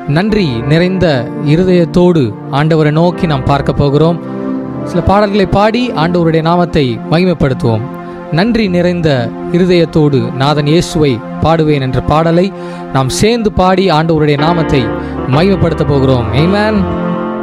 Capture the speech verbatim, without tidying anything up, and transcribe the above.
நன்றி நிறைந்த இருதயத்தோடு ஆண்டவரை நோக்கி நாம் பார்க்க போகிறோம். சில பாடல்களை பாடி ஆண்டவருடைய நாமத்தை மகிமைப்படுத்துவோம். நன்றி நிறைந்த இருதயத்தோடு நாதன் இயேசுவை பாடுவேன் என்ற பாடலை நாம் சேர்ந்து பாடி ஆண்டவருடைய நாமத்தை மகிமைப்படுத்த போகிறோம். ஆமென்.